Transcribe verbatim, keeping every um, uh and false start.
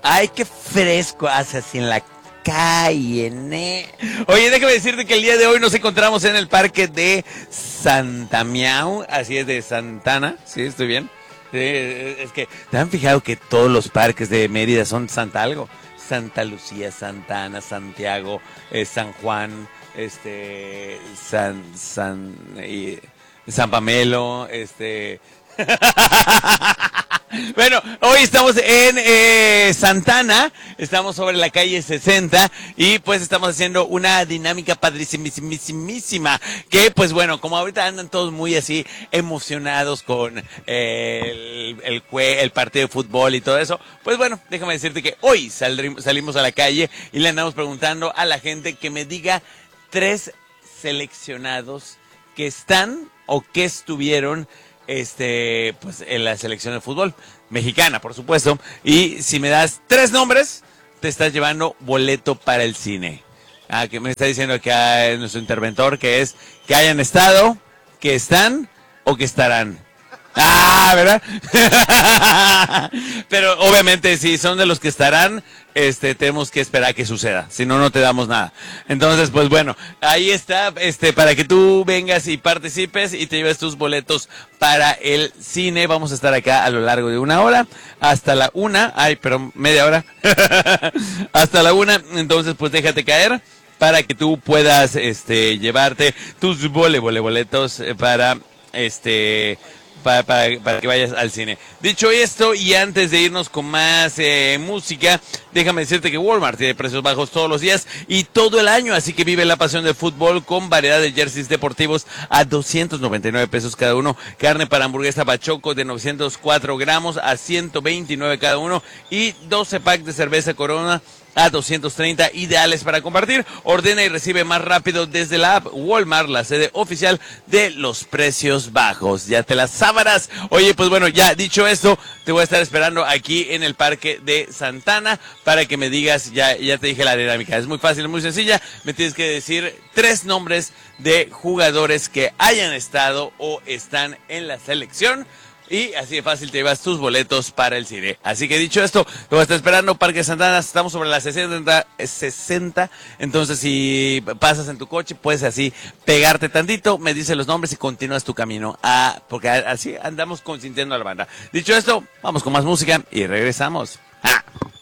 Ay, qué fresco hace así en la calle, ¿ne? Oye, déjame decirte que el día de hoy nos encontramos en el parque de Santa Miau, así es, de Santana, ¿sí? ¿Estoy bien? Sí, es que, ¿te han fijado que todos los parques de Mérida son Santa algo? Santa Lucía, Santa Ana, Santiago, eh, San Juan, este, San, San, y, San Pamelo, este... Bueno, hoy estamos en eh, Santana, estamos sobre la calle sesenta y pues estamos haciendo una dinámica padrísimísima, que pues bueno, como ahorita andan todos muy así emocionados con eh, el, el, el partido de fútbol y todo eso, pues bueno, déjame decirte que hoy saldrimos, salimos a la calle y le andamos preguntando a la gente que me diga tres seleccionados que están o que estuvieron este pues en la selección de fútbol mexicana, por supuesto, y si me das tres nombres te estás llevando boleto para el cine. Ah, que me está diciendo acá nuestro interventor que es que hayan estado, que están o que estarán. Ah, ¿verdad? Pero obviamente si son de los que estarán, este, tenemos que esperar a que suceda, si no, no te damos nada. Entonces, pues bueno, ahí está, este, para que tú vengas y participes y te lleves tus boletos para el cine. Vamos a estar acá a lo largo de una hora, hasta la una, ay, pero media hora, hasta la una, entonces pues déjate caer para que tú puedas, este, llevarte tus vole, vole, boletos para, este... Para, para, para que vayas al cine. Dicho esto, y antes de irnos con más eh, música, déjame decirte que Walmart tiene precios bajos todos los días y todo el año, así que vive la pasión del fútbol con variedad de jerseys deportivos a doscientos noventa y nueve pesos cada uno, carne para hamburguesa Bachoco de novecientos cuatro gramos a ciento veintinueve cada uno y doce packs de cerveza Corona a doscientos treinta, ideales para compartir. Ordena y recibe más rápido desde la app Walmart, la sede oficial de los precios bajos. Ya te las sábanas. Oye, pues bueno, ya dicho esto, te voy a estar esperando aquí en el parque de Santana para que me digas, ya, ya te dije la dinámica. Es muy fácil, muy sencilla. Me tienes que decir tres nombres de jugadores que hayan estado o están en la selección. Y así de fácil te llevas tus boletos para el cine. Así que dicho esto, te voy a estar esperando, Parque Santana, estamos sobre las sesenta, sesenta, entonces si pasas en tu coche, puedes así pegarte tantito, me dices los nombres y continúas tu camino, a, porque así andamos consintiendo a la banda. Dicho esto, vamos con más música y regresamos. ¡Ah!